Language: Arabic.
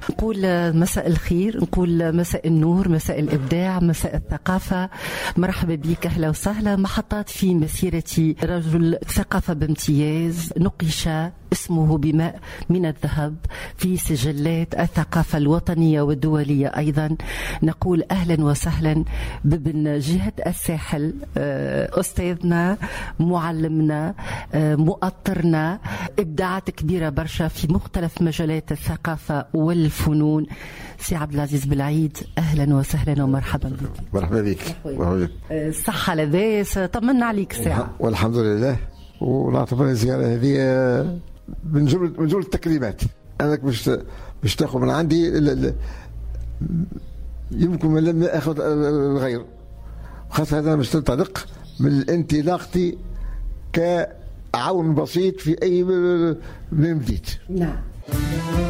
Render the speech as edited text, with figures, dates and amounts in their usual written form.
نقول مساء الخير، نقول مساء النور، مساء الإبداع، مساء الثقافة. مرحبا بك، أهلا وسهلا. محطات في مسيرتي، رجل ثقافة بامتياز، نقش اسمه بماء من الذهب في سجلات الثقافة الوطنية والدولية أيضا. نقول أهلا وسهلا بابن جهة الساحل، أستاذنا، معلمنا، مؤطرنا، إبداعات كبيرة برشا في مختلف مجالات الثقافة والفنون. سي عبد العزيز بالعيد، أهلا وسهلا ومرحبا بك. مرحبا بك. الصحة لاباس؟ طمنا عليك ساعة. والحمد لله. ونعتبر الزيارة هذه من جملة التكريمات. أنك مش تأخذ من عندي يمكن من لم أخذ الغير، خاصة هذا مش تنطلق من انطلاقتي كعون بسيط في أي من بديت. نعم.